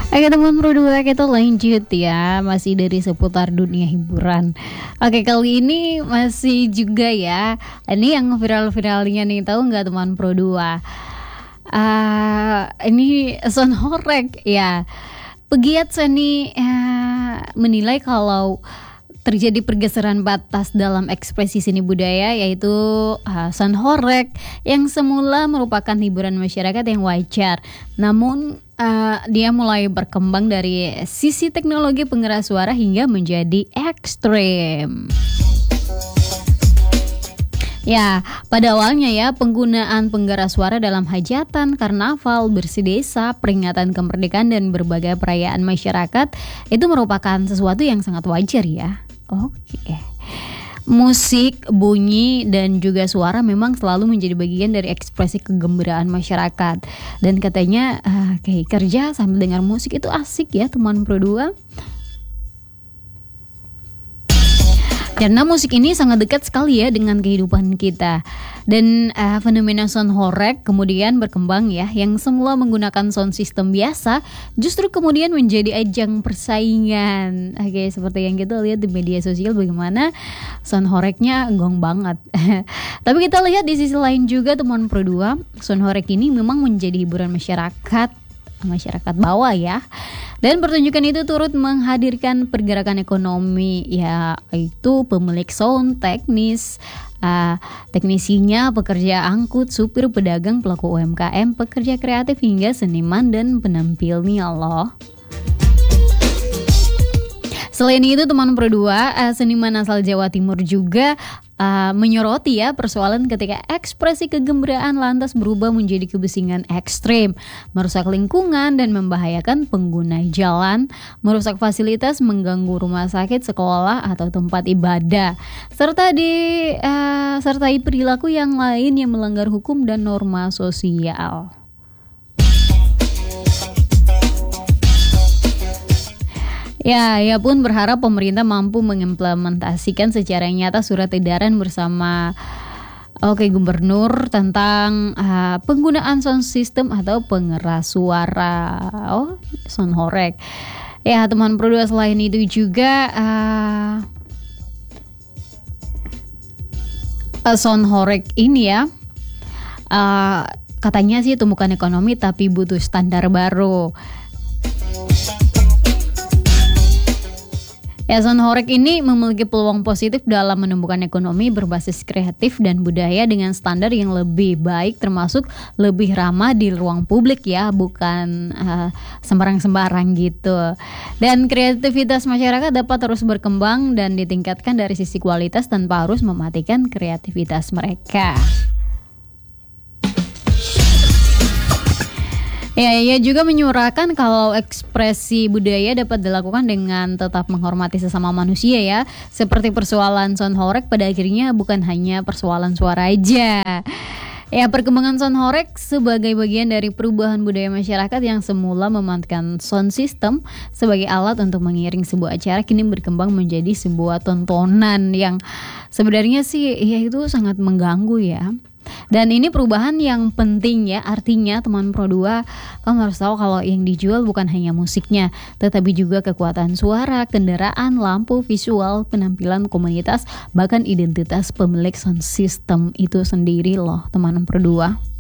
Oke teman Pro 2, kita lanjut ya, masih dari seputar dunia hiburan. Oke, kali ini masih juga ya, ini yang viral-viralnya nih, tahu nggak teman Pro 2? Ini Son Horek ya. Pegiat seni menilai kalau terjadi pergeseran batas dalam ekspresi seni budaya, yaitu Son Horek yang semula merupakan hiburan masyarakat yang wajar, namun dia mulai berkembang dari sisi teknologi pengeras suara hingga menjadi ekstrem. Ya, pada awalnya ya, penggunaan penggeras suara dalam hajatan, karnaval, bersih desa, peringatan kemerdekaan dan berbagai perayaan masyarakat itu merupakan sesuatu yang sangat wajar ya. Oke. Musik, bunyi, dan juga suara memang selalu menjadi bagian dari ekspresi kegembiraan masyarakat. Dan katanya kayak kerja sambil dengar musik itu asik ya teman Pro 2. Karena musik ini sangat dekat sekali ya dengan kehidupan kita. Dan fenomena Son Horek kemudian berkembang ya, yang semula menggunakan sound system biasa justru kemudian menjadi ajang persaingan. Oke, seperti yang kita lihat di media sosial bagaimana Son Horeknya gong banget. Tapi kita lihat di sisi lain juga teman Pro 2, Son Horek ini memang menjadi hiburan masyarakat bawah ya. Dan pertunjukan itu turut menghadirkan pergerakan ekonomi, yaitu pemilik sound, teknisinya, pekerja angkut, supir, pedagang, pelaku UMKM, pekerja kreatif hingga seniman dan penampilnya loh. Selain itu teman Pro 2, seniman asal Jawa Timur juga menyoroti ya persoalan ketika ekspresi kegembiraan lantas berubah menjadi kebisingan ekstrem, merusak lingkungan dan membahayakan pengguna jalan, merusak fasilitas, mengganggu rumah sakit, sekolah atau tempat ibadah, sertai perilaku yang lain yang melanggar hukum dan norma sosial. Ya, ia pun berharap pemerintah mampu mengimplementasikan secara nyata surat edaran bersama gubernur tentang penggunaan sound system atau pengeras suara. Son Horek. Ya, teman Pro 2, selain itu juga Son Horek ini ya, katanya sih tumbukan ekonomi tapi butuh standar baru. Ya, Son Horek ini memiliki peluang positif dalam menumbuhkan ekonomi berbasis kreatif dan budaya dengan standar yang lebih baik, termasuk lebih ramah di ruang publik ya, bukan sembarang-sembarang gitu. Dan kreativitas masyarakat dapat terus berkembang dan ditingkatkan dari sisi kualitas tanpa harus mematikan kreativitas mereka. Ya, ia juga menyuarakan kalau ekspresi budaya dapat dilakukan dengan tetap menghormati sesama manusia ya. Seperti persoalan Son Horek pada akhirnya bukan hanya persoalan suara aja. Ya, perkembangan Son Horek sebagai bagian dari perubahan budaya masyarakat yang semula memanfaatkan sound system sebagai alat untuk mengiring sebuah acara kini berkembang menjadi sebuah tontonan yang sebenarnya sih ya itu sangat mengganggu ya. Dan ini perubahan yang penting ya, artinya teman Pro 2, kamu harus tahu kalau yang dijual bukan hanya musiknya, tetapi juga kekuatan suara, kendaraan, lampu, visual, penampilan komunitas, bahkan identitas pemilik sound system itu sendiri loh teman Pro 2.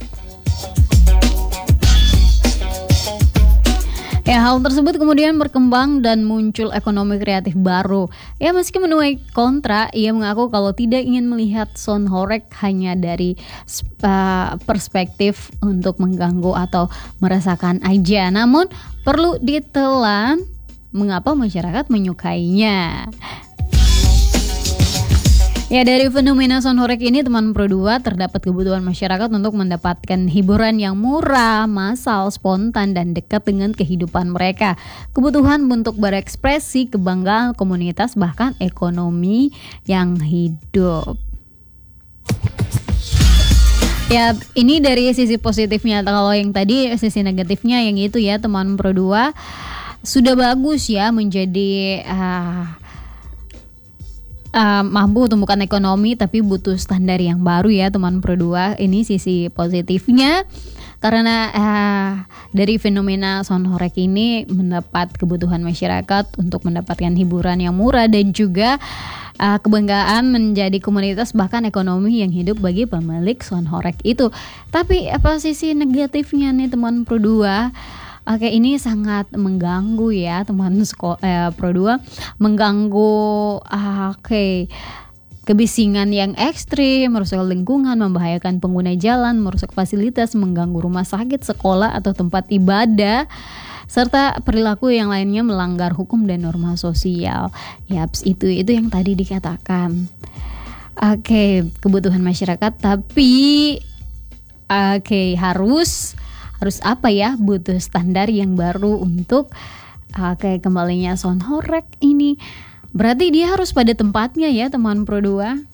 Ya, hal tersebut kemudian berkembang dan muncul ekonomi kreatif baru. Ya, meski menuai kontra, ia mengaku kalau tidak ingin melihat Son Horek hanya dari perspektif untuk mengganggu atau meresahkan aja. Namun perlu ditelan mengapa masyarakat menyukainya. Ya, dari fenomena Son Horek ini teman Pro 2, terdapat kebutuhan masyarakat untuk mendapatkan hiburan yang murah, massal, spontan, dan dekat dengan kehidupan mereka. Kebutuhan untuk berekspresi, kebanggaan komunitas, bahkan ekonomi yang hidup. Ya, ini dari sisi positifnya. Kalau yang tadi sisi negatifnya yang itu ya teman Pro 2, sudah bagus ya menjadi mampu tumbuhkan ekonomi tapi butuh standar yang baru ya teman Pro 2. Ini sisi positifnya. Karena dari fenomena soundhoreg ini mendapat kebutuhan masyarakat untuk mendapatkan hiburan yang murah dan juga kebanggaan menjadi komunitas bahkan ekonomi yang hidup bagi pemilik soundhoreg itu. Tapi apa sisi negatifnya nih teman Pro 2? Oke, ini sangat mengganggu ya teman Pro 2, mengganggu kebisingan yang ekstrim, merusak lingkungan, membahayakan pengguna jalan, merusak fasilitas, mengganggu rumah sakit, sekolah atau tempat ibadah, serta perilaku yang lainnya melanggar hukum dan norma sosial. Yaps, itu yang tadi dikatakan. Oke, kebutuhan masyarakat, tapi harus apa ya? Butuh standar yang baru untuk kembalinya soundhoreg ini. Berarti dia harus pada tempatnya ya teman Pro 2.